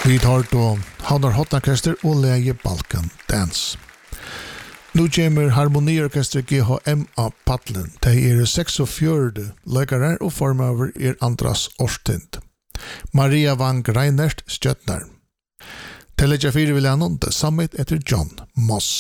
Vi tar då Havnar Hotnaorkester og Leie Balkan Dance. Nu kommer Harmoniorkester GHM av Paddlen. De 46 løykere og formøver Andras Årstind. Maria Wang Reinert Stjøtner. Telegia 4 vil annonte sammet etter John Moss.